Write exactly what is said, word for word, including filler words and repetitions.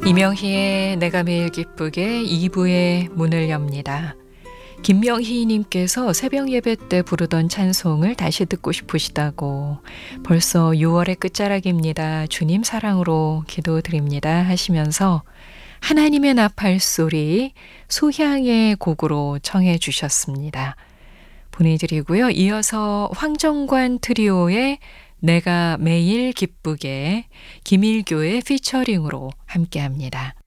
이명희의 내가 매일 기쁘게 이 부의 문을 엽니다. 김명희님께서 새벽 예배 때 부르던 찬송을 다시 듣고 싶으시다고 벌써 유월의 끝자락입니다. 주님 사랑으로 기도드립니다 하시면서 하나님의 나팔 소리 소향의 곡으로 청해 주셨습니다. 보내드리고요. 이어서 황정관 트리오의 내가 매일 기쁘게 김일교의 피처링으로 함께합니다.